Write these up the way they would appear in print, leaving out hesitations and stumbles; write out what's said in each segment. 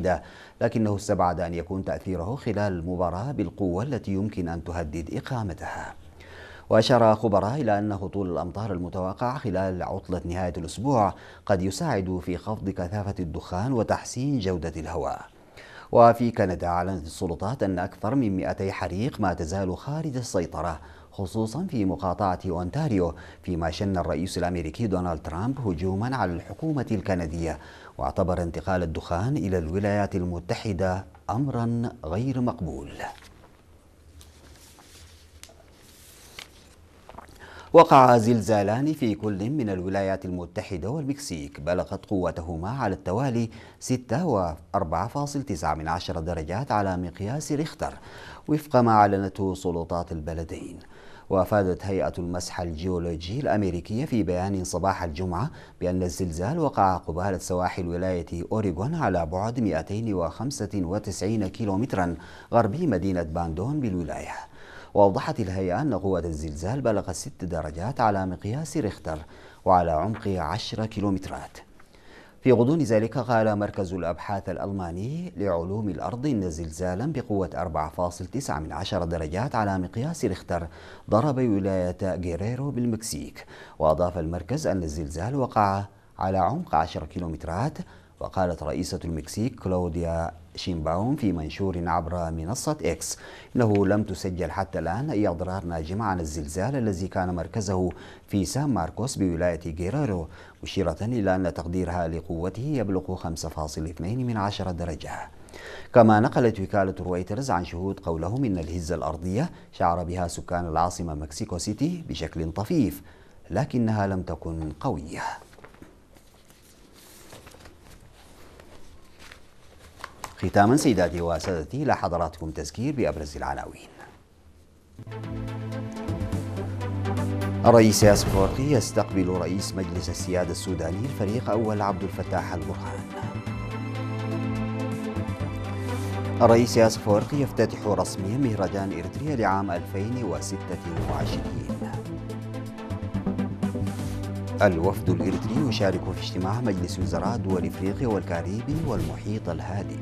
المتحدة، لكنه استبعد أن يكون تأثيره خلال المباراة بالقوة التي يمكن أن تهدد إقامتها. وأشار خبراء إلى أن هطول الأمطار المتوقع خلال عطلة نهاية الأسبوع قد يساعد في خفض كثافة الدخان وتحسين جودة الهواء. وفي كندا أعلنت السلطات أن أكثر من 200 حريق ما تزال خارج السيطرة، خصوصا في مقاطعة أونتاريو، فيما شن الرئيس الأمريكي دونالد ترامب هجوما على الحكومة الكندية، واعتبر انتقال الدخان إلى الولايات المتحدة أمرا غير مقبول. وقع زلزالان في كل من الولايات المتحدة والمكسيك بلغت قوتهما على التوالي 6 و4.9 درجات على مقياس ريختر، وفق ما أعلنته سلطات البلدين. وأفادت هيئة المسح الجيولوجي الأمريكية في بيان صباح الجمعة بأن الزلزال وقع قبالة سواحل ولاية أوريغون على بعد 295 كيلومترا غربي مدينة باندون بالولاية. وأوضحت الهيئة أن قوة الزلزال بلغت 6 درجات على مقياس ريختر وعلى عمق 10 كيلومترات. في غضون ذلك قال مركز الأبحاث الألماني لعلوم الأرض إن زلزالا بقوة 4.9 درجات على مقياس ريختر ضرب ولاية غيريرو بالمكسيك. وأضاف المركز أن الزلزال وقع على عمق 10 كيلومترات. وقالت رئيسة المكسيك كلوديا شيمباوم في منشور عبر منصة إكس إنه لم تسجل حتى الآن أي أضرار ناجمة عن الزلزال الذي كان مركزه في سان ماركوس بولاية غيريرو، مشيرة إلى أن تقديرها لقوته يبلغ 5.2 درجة. كما نقلت وكالة رويترز عن شهود قولهم إن الهزة الأرضية شعر بها سكان العاصمة مكسيكو سيتي بشكل طفيف، لكنها لم تكن قوية. ختاما سيداتي وسادتي، إلى حضراتكم تذكير بأبرز العناوين. الرئيس ياسر أفورقي يستقبل رئيس مجلس السيادة السوداني الفريق أول عبد الفتاح البرهان. الرئيس ياسر أفورقي يفتتح رسميا مهرجان إريتريا لعام 2026. الوفد الإريتري يشارك في اجتماع مجلس وزراء دول إفريقيا والكاريبي والمحيط الهادئ.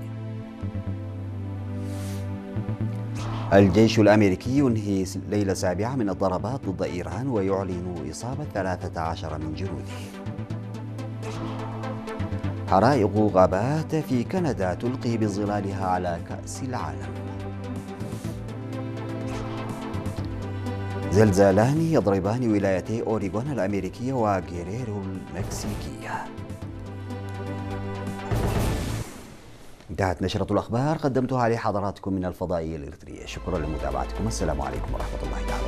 الجيش الأمريكي ينهي ليلة سابعة من الضربات ضد إيران ويعلن إصابة 13 من جنوده. حرائق غابات في كندا تلقي بظلالها على كأس العالم. زلزالان يضربان ولايتي أوريغون الأمريكية وغيريرو المكسيكية. انتهت نشرة الأخبار قدمتها لحضراتكم من الفضائية الإريترية. شكرا لمتابعتكم. السلام عليكم ورحمة الله تعالى.